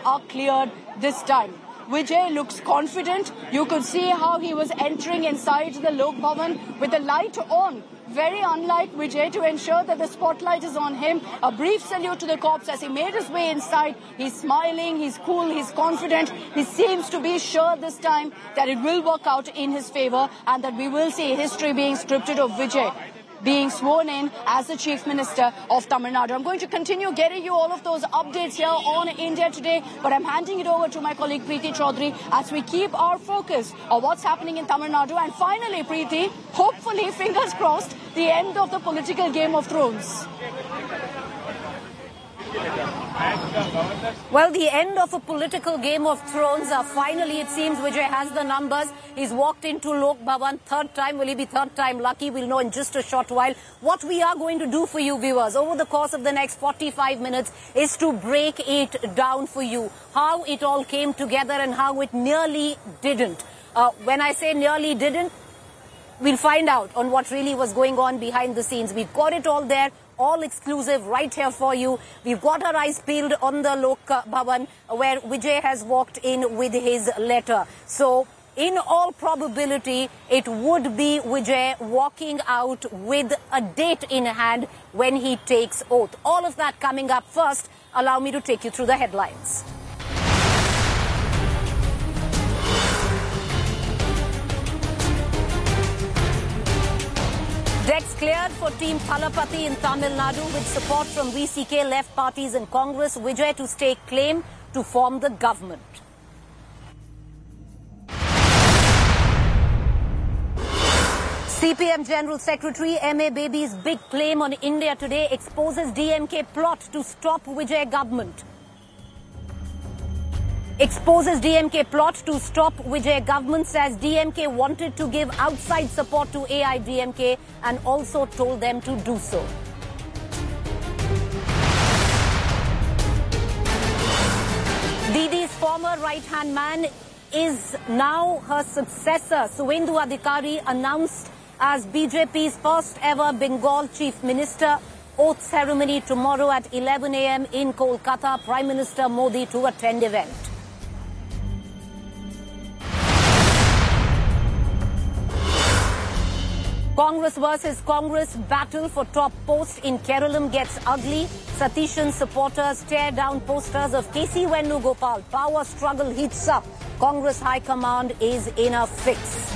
are cleared this time. Vijay looks confident. You could see how he was entering inside the Lok Bhavan with the light on. Very unlike Vijay, to ensure that the spotlight is on him. A brief salute to the cops as he made his way inside. He's smiling, he's cool, he's confident. He seems to be sure this time that it will work out in his favor and that we will see history being scripted of Vijay being sworn in as the Chief Minister of Tamil Nadu. I'm going to continue getting you all of those updates here on India Today, but I'm handing it over to my colleague Preeti Chaudhary as we keep our focus on what's happening in Tamil Nadu. And finally, Preeti, hopefully, fingers crossed, the end of the political Game of Thrones. Well, the end of a political Game of Thrones. Finally, it seems Vijay has the numbers. He's walked into Lok Bhavan third time. Will he be third time lucky? We'll know in just a short while. What we are going to do for you viewers over the course of the next 45 minutes is to break it down for you. How it all came together and how it nearly didn't. When I say nearly didn't, we'll find out on what really was going on behind the scenes. We've got it all there. All exclusive right here for you. We've got our eyes peeled on the Lok Bhavan where Vijay has walked in with his letter. So, in all probability, it would be Vijay walking out with a date in hand when he takes oath. All of that coming up. First, allow me to take you through the headlines. Decks cleared for Team Thalapathy in Tamil Nadu with support from VCK, left parties and Congress. Vijay to stake claim to form the government. CPM General Secretary M.A. Baby's big claim on India Today exposes DMK plot to stop Vijay government. Exposes DMK plot to stop Vijay government, says DMK wanted to give outside support to AIDMK and also told them to do so. Didi's former right-hand man is now her successor. Suvendu Adhikari announced as BJP's first ever Bengal Chief Minister. Oath ceremony tomorrow at 11 a.m. in Kolkata. Prime Minister Modi to attend event. Congress versus Congress battle for top post in Keralam gets ugly. Satishan supporters tear down posters of KC Venugopal. Power struggle heats up. Congress High Command is in a fix.